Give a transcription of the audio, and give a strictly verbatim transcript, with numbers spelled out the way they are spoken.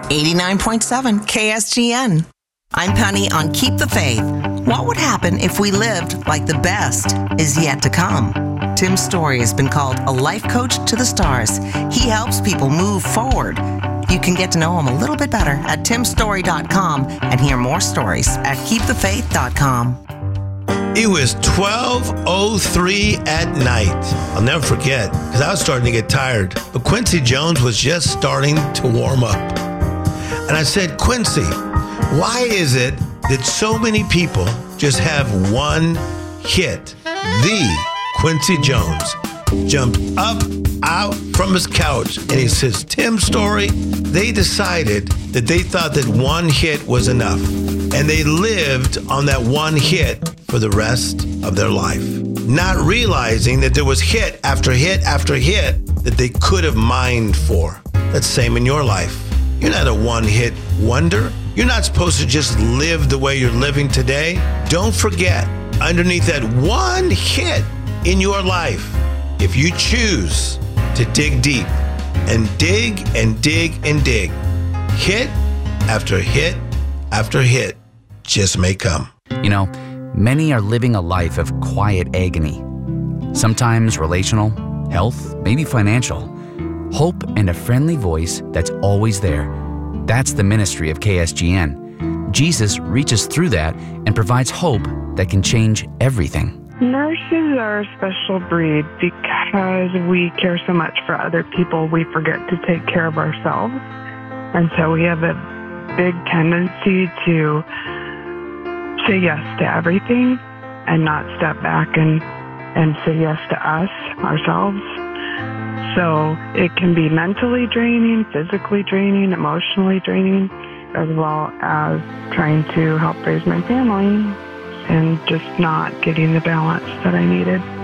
eighty-nine point seven K S G N. I'm Penny on Keep the Faith. What would happen if we lived like the best is yet to come? Tim Story has been called a life coach to the stars. He helps people move forward. You can get to know him a little bit better at tim story dot com and hear more stories at keep the faith dot com. It was twelve oh three at night. I'll never forget, because I was starting to get tired. But Quincy Jones was just starting to warm up. And I said, Quincy, why is it that so many people just have one hit? The Quincy Jones jumped up out from his couch and he says, Tim Story, they decided that they thought that one hit was enough. And they lived on that one hit for the rest of their life, not realizing that there was hit after hit after hit that they could have mined for. That's the same in your life. You're not a one-hit wonder. You're not supposed to just live the way you're living today. Don't forget, underneath that one hit in your life, if you choose to dig deep and dig and dig and dig, hit after hit after hit just may come. You know, many are living a life of quiet agony. Sometimes relational, health, maybe financial. Hope and a friendly voice that's always there. That's the ministry of K S G N. Jesus reaches through that and provides hope that can change everything. Nurses are a special breed because we care so much for other people, we forget to take care of ourselves. And so we have a big tendency to say yes to everything and not step back and, and say yes to us, ourselves. So it can be mentally draining, physically draining, emotionally draining, as well as trying to help raise my family and just not getting the balance that I needed.